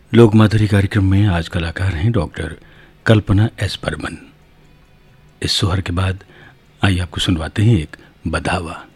लोक माधुरी कार्यक्रम में आज कलाकार हैं डॉक्टर कल्पना एस बर्मन। इस सोहर के बाद आइए आपको सुनवाते हैं एक बधावा।